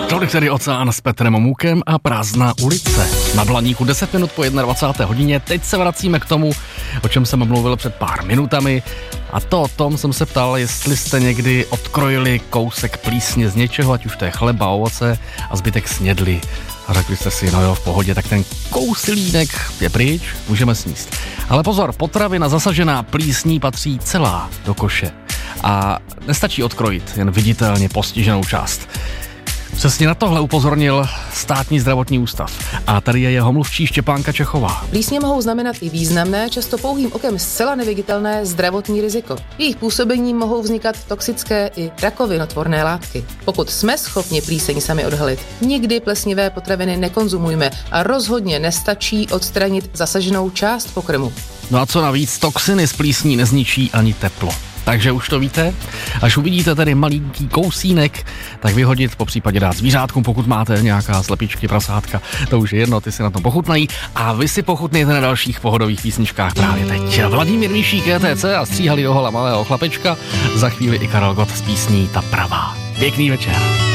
Tolik tedy Oceán s Petrem Omůkem a Prázdná ulice. Na Blaníku 10 minut po 21. hodině. Teď se vracíme k tomu, o čem jsem mluvil před pár minutami. A to o tom jsem se ptal, jestli jste někdy odkrojili kousek plísně z něčeho, ať už to je chleba, ovoce a zbytek snědli. A řekli jste si, no jo, v pohodě, tak ten kousilínek je pryč, můžeme sníst. Ale pozor, potravina zasažená plísní patří celá do koše. A nestačí odkrojit jen viditelně postiženou část. Přesně na tohle upozornil Státní zdravotní ústav. A tady je jeho mluvčí Štěpánka Čechová. Plísně mohou znamenat i významné, často pouhým okem zcela neviditelné zdravotní riziko. Jejich působením mohou vznikat toxické i rakovinotvorné látky. Pokud jsme schopni plíseň sami odhalit, nikdy plesnivé potraviny nekonzumujme a rozhodně nestačí odstranit zasaženou část pokrmu. No a co navíc, toxiny z plísní nezničí ani teplo. Takže už to víte, až uvidíte tedy malinký kousínek, tak vyhodit, popřípadě dát zvířátkům, pokud máte nějaká slepičky, prasátka, to už je jedno, ty si na tom pochutnají a vy si pochutnejte na dalších pohodových písničkách právě teď. Vladimír Míšík, ETC a stříhali dohola malého chlapečka, za chvíli i Karel Gott s písní Ta pravá. Pěkný večer.